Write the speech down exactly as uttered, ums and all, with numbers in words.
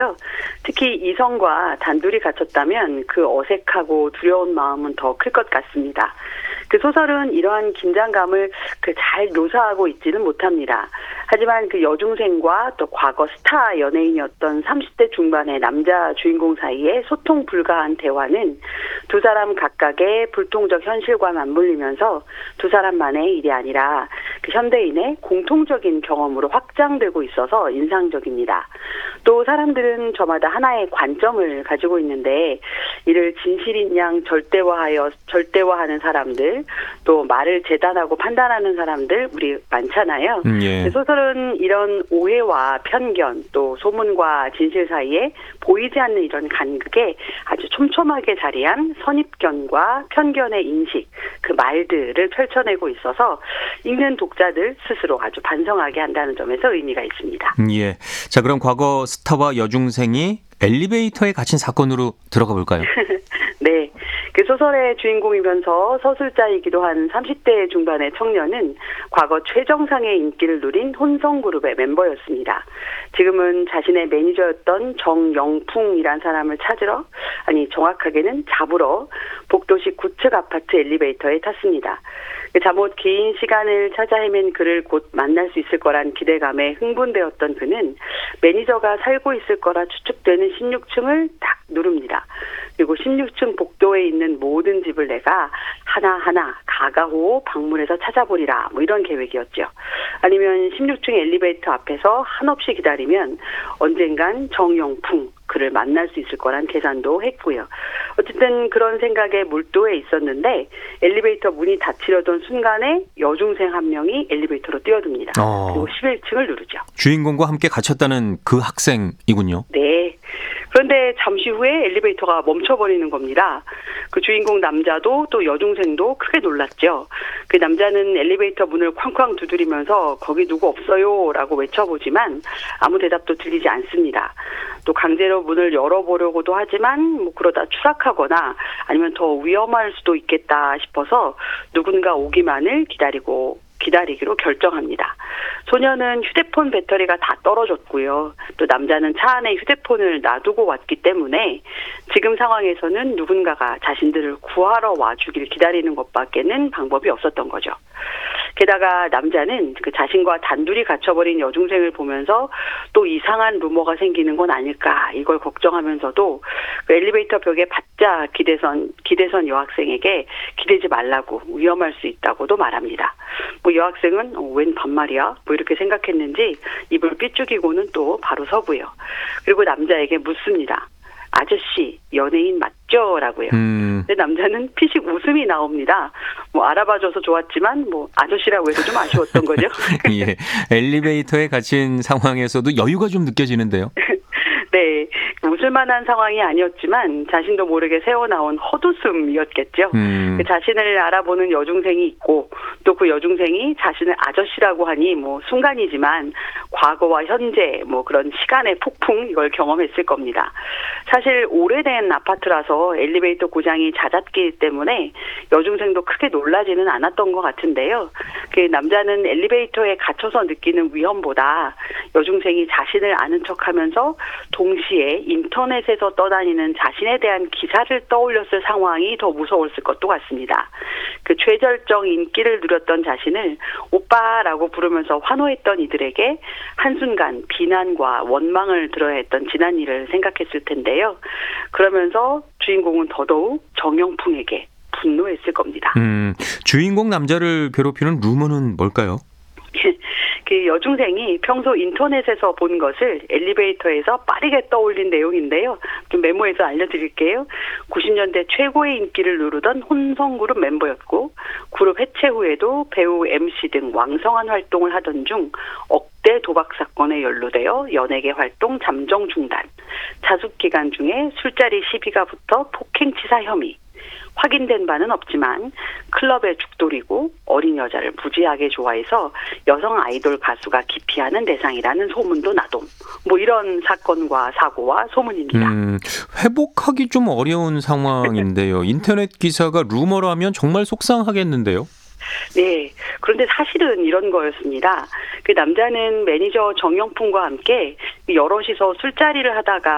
특히 이성과 단둘이 갇혔다면 그 어색하고 두려운 마음은 더 클 것 같습니다. 그 소설은 이러한 긴장감을 그 잘 묘사하고 있지는 못합니다. 하지만 그 여중생과 또 과거 스타 연예인이었던 삼십 대 중반의 남자 주인공 사이에 소통 불가한 대화는 두 사람 각각의 불통적 현실과 맞물리면서 두 사람만의 일이 아니라 그 현대인의 공통적인 경험으로 확장되고 있어서 인상적입니다. 또 사람들은 저마다 하나의 관점을 가지고 있는데 이를 진실인 양 절대화하여 절대화하는 사람들, 또 말을 재단하고 판단하는 사람들 우리 많잖아요. 음, 예. 소설은 이런 오해와 편견, 또 소문과 진실 사이에 보이지 않는 이런 간극에 아주 촘촘하게 자리한 선입견과 편견의 인식, 그 말들을 펼쳐내고 있어서 읽는 독자들 스스로 아주 반성하게 한다는 점에서 의미가 있습니다. 음, 예. 자, 그럼 과거 스타와 여중생이 엘리베이터에 갇힌 사건으로 들어가 볼까요? 네. 그 소설의 주인공이면서 서술자이기도 한 삼십 대 중반의 청년은 과거 최정상의 인기를 누린 혼성그룹의 멤버였습니다. 지금은 자신의 매니저였던 정영풍이란 사람을 찾으러, 아니 정확하게는 잡으러 복도시 구층 아파트 엘리베이터에 탔습니다. 잠옷 긴 시간을 찾아 헤맨 그를 곧 만날 수 있을 거란 기대감에 흥분되었던 그는 매니저가 살고 있을 거라 추측되는 십육 층을 딱 누릅니다. 그리고 십육 층 복도에 있는 모든 집을 내가 하나하나 가가호 방문해서 찾아보리라, 뭐 이런 계획이었죠. 아니면 십육 층 엘리베이터 앞에서 한없이 기다리면 언젠간 정영풍 그를 만날 수 있을 거란 계산도 했고요. 어쨌든 그런 생각에 몰두해 있었는데 엘리베이터 문이 닫히려던 순간에 여중생 한 명이 엘리베이터로 뛰어듭니다. 어. 그리고 십일 층을 누르죠. 주인공과 함께 갇혔다는 그 학생이군요. 네. 그런데 잠시 후에 엘리베이터가 멈춰버리는 겁니다. 그 주인공 남자도 또 여중생도 크게 놀랐죠. 그 남자는 엘리베이터 문을 쾅쾅 두드리면서 거기 누구 없어요 라고 외쳐보지만 아무 대답도 들리지 않습니다. 또 강제로 문을 열어보려고도 하지만 뭐 그러다 추락하거나 아니면 더 위험할 수도 있겠다 싶어서 누군가 오기만을 기다리고 기다리기로 결정합니다. 소녀는 휴대폰 배터리가 다 떨어졌고요. 또 남자는 차 안에 휴대폰을 놔두고 왔기 때문에 지금 상황에서는 누군가가 자신들을 구하러 와주길 기다리는 것밖에는 방법이 없었던 거죠. 게다가 남자는 그 자신과 단둘이 갇혀버린 여중생을 보면서 또 이상한 루머가 생기는 건 아닐까 이걸 걱정하면서도 그 엘리베이터 벽에 바짝 기대선 기대선 여학생에게 기대지 말라고 위험할 수 있다고도 말합니다. 뭐 여학생은 어, 웬 반말이야? 뭐 이렇게 생각했는지 입을 삐죽이고는 또 바로 서고요. 그리고 남자에게 묻습니다. 아저씨 연예인 맞죠? 라고요. 음. 근데 남자는 피식 웃음이 나옵니다. 뭐 알아봐줘서 좋았지만 뭐 아저씨라고 해서 좀 아쉬웠던 거죠. 예. 엘리베이터에 갇힌 상황에서도 여유가 좀 느껴지는데요. 네, 웃을 만한 상황이 아니었지만 자신도 모르게 새어나온 헛웃음이었겠죠. 음. 그 자신을 알아보는 여중생이 있고 또 그 여중생이 자신을 아저씨라고 하니 뭐 순간이지만 과거와 현재 뭐 그런 시간의 폭풍 이걸 경험했을 겁니다. 사실 오래된 아파트라서 엘리베이터 고장이 잦았기 때문에 여중생도 크게 놀라지는 않았던 것 같은데요. 그 남자는 엘리베이터에 갇혀서 느끼는 위험보다 여중생이 자신을 아는 척하면서 동시에 인터넷에서 떠다니는 자신에 대한 기사를 떠올렸을 상황이 더 무서웠을 것도 같습니다. 그 최절정 인기를 누렸던 자신을 오빠라고 부르면서 환호했던 이들에게 한순간 비난과 원망을 들어야 했던 지난 일을 생각했을 텐데요. 그러면서 주인공은 더더욱 정영풍에게 분노했을 겁니다. 음, 주인공 남자를 괴롭히는 루머는 뭘까요? 그 여중생이 평소 인터넷에서 본 것을 엘리베이터에서 빠르게 떠올린 내용인데요. 좀 메모해서 알려드릴게요. 구십 년대 최고의 인기를 누르던 혼성그룹 멤버였고 그룹 해체 후에도 배우, 엠씨 등 왕성한 활동을 하던 중 억대 도박 사건에 연루되어 연예계 활동 잠정 중단, 자숙 기간 중에 술자리 시비가 붙어 폭행치사 혐의, 확인된 바는 없지만 클럽에 죽돌이고 어린 여자를 무지하게 좋아해서 여성 아이돌 가수가 기피하는 대상이라는 소문도 나돔. 뭐 이런 사건과 사고와 소문입니다. 음, 회복하기 좀 어려운 상황인데요. 인터넷 기사가 루머라면 정말 속상하겠는데요. 네. 그런데 사실은 이런 거였습니다. 그 남자는 매니저 정영풍과 함께 여럿이서 술자리를 하다가